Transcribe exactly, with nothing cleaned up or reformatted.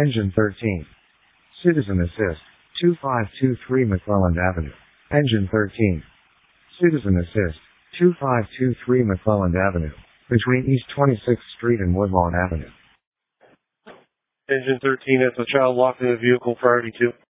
Engine thirteen. Citizen Assist, two five two three McClelland Avenue. Engine thirteen. Citizen Assist, two five two three McClelland Avenue, between East twenty-sixth Street and Woodlawn Avenue. Engine thirteen has a child locked in the vehicle priority two.